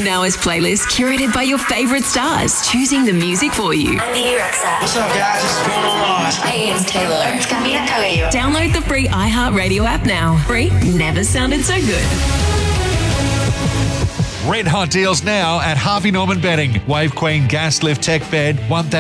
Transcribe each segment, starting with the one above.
Noah's playlist curated by your favourite stars, choosing the music for you. I'm Biggie Rexha. What's up, guys? It's going on. Hey, it's Taylor. It's Camila Cabello. Download the free iHeartRadio app now. Free never sounded so good. Red hot deals now at Harvey Norman Bedding. Wave Queen Gas Lift Tech Bed,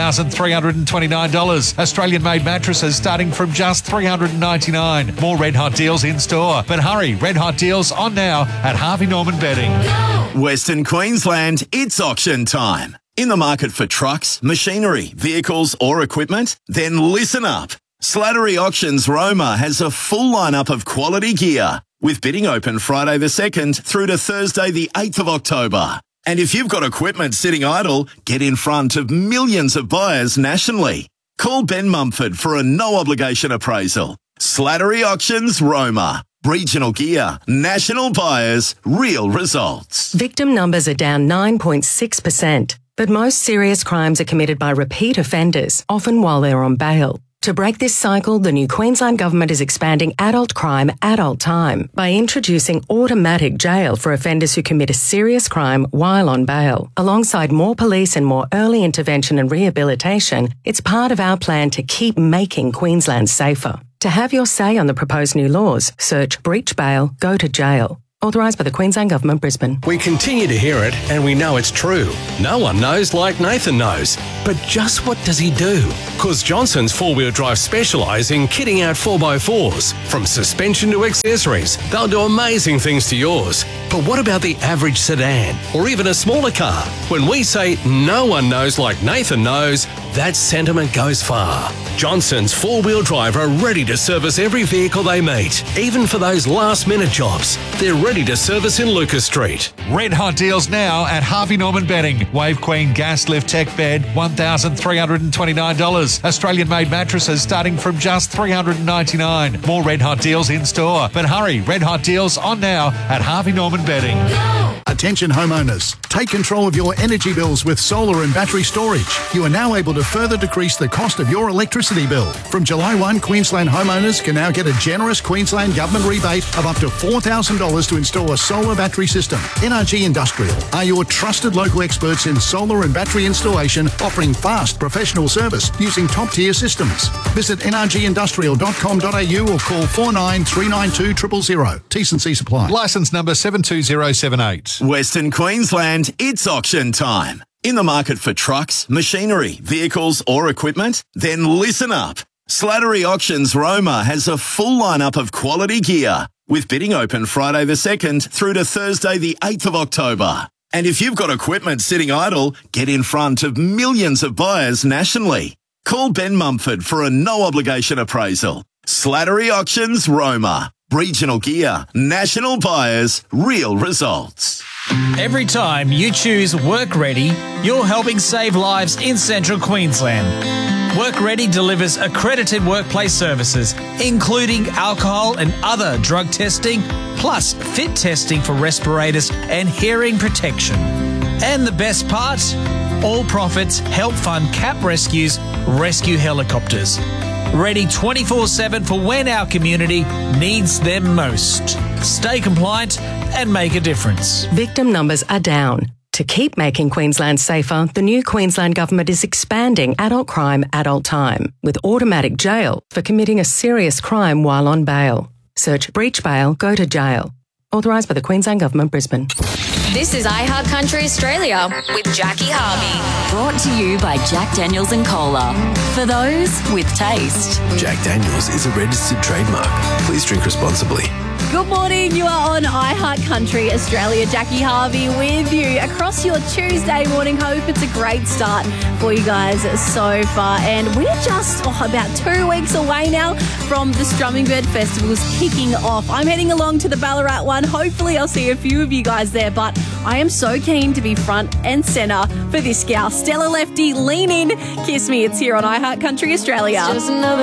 $1,329. Australian-made mattresses starting from just $399. More red hot deals in store. But hurry, red hot deals on now at Harvey Norman Bedding. Western Queensland, it's auction time. In the market for trucks, machinery, vehicles or equipment? Then listen up. Slattery Auctions Roma has a full lineup of quality gear, with bidding open Friday the 2nd through to Thursday the 8th of October. And if you've got equipment sitting idle, get in front of millions of buyers nationally. Call Ben Mumford for a no-obligation appraisal. Slattery Auctions Roma. Regional gear, national buyers, real results. Victim numbers are down 9.6%, but most serious crimes are committed by repeat offenders, often while they're on bail. To break this cycle, the new Queensland Government is expanding adult crime, adult time by introducing automatic jail for offenders who commit a serious crime while on bail. Alongside more police and more early intervention and rehabilitation, it's part of our plan to keep making Queensland safer. To have your say on the proposed new laws, search breach bail, go to jail. Authorised by the Queensland Government, Brisbane. We continue to hear it and we know it's true. No one knows like Nathan knows. But just what does he do? Because Johnson's 4-wheel drive specialise in kitting out 4x4s. From suspension to accessories, they'll do amazing things to yours. But what about the average sedan or even a smaller car? When we say no one knows like Nathan knows, that sentiment goes far. Johnson's 4-wheel drive are ready to service every vehicle they meet, even for those last-minute jobs. They're ready to service in Lucas Street. Red hot deals now at Harvey Norman Bedding. Wave Queen Gas Lift Tech Bed, $1,329. Australian-made mattresses starting from just $399. More red hot deals in store. But hurry, red hot deals on now at Harvey Norman Bedding. Attention homeowners, take control of your energy bills with solar and battery storage. You are now able to further decrease the cost of your electricity bill. From July 1, Queensland homeowners can now get a generous Queensland Government rebate of up to $4,000 to install a solar battery system. NRG Industrial are your trusted local experts in solar and battery installation, offering fast professional service using top-tier systems. Visit nrgindustrial.com.au or call 49392000. T&C supply. Licence number 72078. Western Queensland, it's auction time. In the market for trucks, machinery, vehicles or equipment? Then listen up. Slattery Auctions Roma has a full lineup of quality gear, with bidding open Friday the 2nd through to Thursday the 8th of October. And if you've got equipment sitting idle, get in front of millions of buyers nationally. Call Ben Mumford for a no-obligation appraisal. Slattery Auctions Roma. Regional gear, national buyers, real results. Every time you choose Work Ready, you're helping save lives in Central Queensland. Work Ready delivers accredited workplace services, including alcohol and other drug testing, plus fit testing for respirators and hearing protection. And the best part? All profits help fund CAP Rescue's rescue helicopters. Ready 24/7 for when our community needs them most. Stay compliant and make a difference. Victim numbers are down. To keep making Queensland safer, the new Queensland Government is expanding adult crime, adult time, with automatic jail for committing a serious crime while on bail. Search breach bail, go to jail. Authorised by the Queensland Government, Brisbane. This is iHeart Country Australia with Jackie Harvey. Brought to you by Jack Daniels and Cola. For those with taste. Jack Daniels is a registered trademark. Please drink responsibly. Good morning, you are on iHeart Country Australia. Jackie Harvey with you across your Tuesday morning. Hope it's a great start for you guys so far. And we're just about 2 weeks away now from the Strumming Bird Festival's kicking off. I'm heading along to the Ballarat one. Hopefully I'll see a few of you guys there, but I am so keen to be front and centre for this gal. Stella Lefty, lean in, kiss me. It's here on iHeart Country Australia.